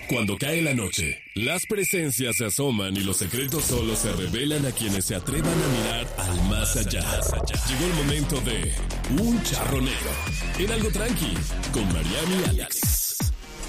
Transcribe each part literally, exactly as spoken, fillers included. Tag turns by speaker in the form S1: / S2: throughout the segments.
S1: Cuando cae la noche, las presencias se asoman y los secretos solo se revelan a quienes se atrevan a mirar al más allá. Llegó el momento de Un Charronero, en Algo Tranqui, con Mariana y Alex.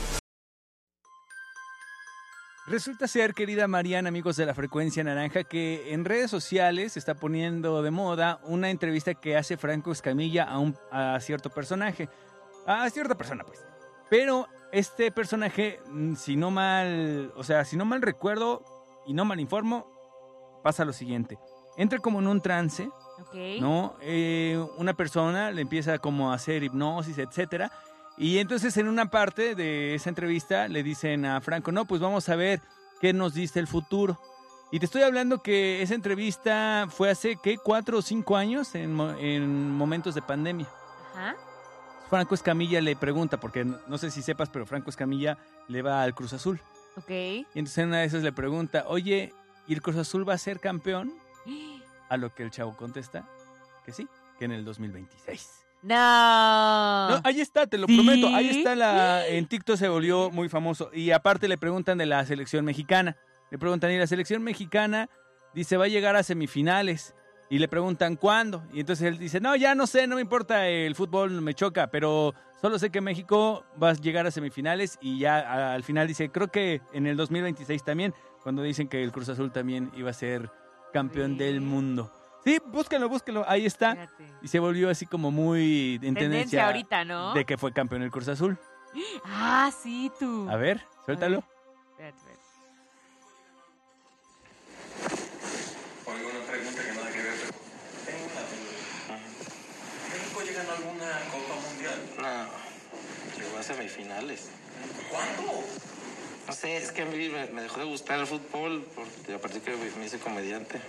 S2: Resulta ser, querida Mariana, amigos de la Frecuencia Naranja, que en redes sociales se está poniendo de moda una entrevista que hace Franco Escamilla a, un, a cierto personaje. A cierta persona, pues. Pero este personaje, si no mal, o sea, si no mal recuerdo y no mal informo, pasa lo siguiente. Entra como en un trance,
S3: okay.
S2: ¿no? Eh, una persona le empieza como a hacer hipnosis, etcétera. Y entonces en una parte de esa entrevista le dicen a Franco, no, pues vamos a ver qué nos dice el futuro. Y te estoy hablando que esa entrevista fue hace, ¿qué? ¿Cuatro o cinco años en, en momentos de pandemia?
S3: Ajá.
S2: Franco Escamilla le pregunta, porque no sé si sepas, pero Franco Escamilla le va al Cruz Azul.
S3: Ok.
S2: Y entonces en una de esas le pregunta, oye, ¿y el Cruz Azul va a ser campeón? A lo que el chavo contesta que sí, que en el dos mil veintiséis.
S3: No.
S2: No, ahí está, te lo
S3: ¿Sí?
S2: prometo. Ahí está, la en TikTok se volvió muy famoso. Y aparte le preguntan de la selección mexicana. Le preguntan, ¿y la selección mexicana? Dice, va a llegar a semifinales. Y le preguntan, ¿cuándo? Y entonces él dice, no, ya no sé, no me importa, el fútbol me choca, pero solo sé que México va a llegar a semifinales. Y ya a, al final dice, creo que en el dos mil veintiséis también, cuando dicen que el Cruz Azul también iba a ser campeón
S3: Sí.
S2: del mundo. Sí, búsquenlo, búsquenlo, ahí está.
S3: Fíjate.
S2: Y se volvió así como muy en
S3: Tendencia
S2: tendencia
S3: ahorita, ¿no?
S2: de que fue campeón el Cruz Azul.
S3: Ah, sí, tú.
S2: A ver, suéltalo.
S3: Espérate, espérate.
S4: Oigo una pregunta que nada que ver, pero en la... ¿México llega a alguna Copa Mundial?
S5: No, llegó a semifinales.
S4: ¿Cuándo?
S5: No sé, es que a mí me, me dejó de gustar el fútbol porque a partir que me hice comediante.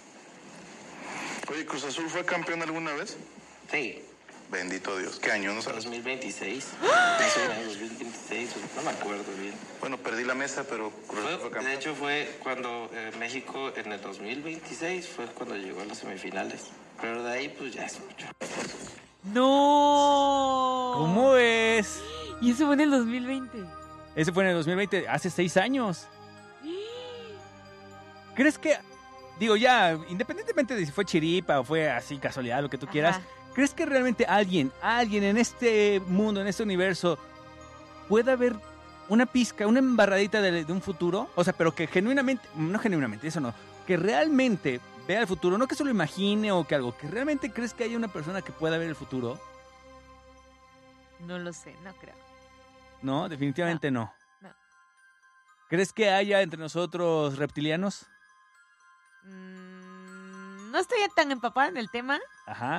S6: Oye, ¿Cruz Azul fue campeón alguna vez?
S5: Sí,
S6: Bendito Dios. ¿Qué año? No sabes.
S5: dos mil veintiséis. No sé, en el dos mil veintiséis, no me acuerdo bien.
S6: Bueno, perdí la mesa, pero Cruz Azul fue
S5: Fue,
S6: campeón.
S5: de hecho, fue cuando eh, México en el dos mil veintiséis fue cuando llegó a las semifinales. Pero de ahí, pues ya es mucho.
S3: No.
S2: ¿Cómo ves?
S3: Y eso fue en el dos mil veinte.
S2: Ese fue en el dos mil veinte, hace seis años. ¿Crees que, digo ya, independientemente de si fue chiripa o fue así casualidad, lo que tú
S3: Ajá.
S2: quieras, ¿crees que realmente alguien, alguien en este mundo, en este universo, pueda ver una pizca, una embarradita de, de un futuro? O sea, pero que genuinamente, no genuinamente, eso no, que realmente vea el futuro, no que se lo imagine o que algo, que realmente crees que haya una persona que pueda ver el futuro?
S3: No lo sé, no creo.
S2: No, definitivamente no.
S3: No.
S2: ¿Crees que haya entre nosotros reptilianos?
S3: Mm, no estoy tan empapada en el tema,
S2: Ajá.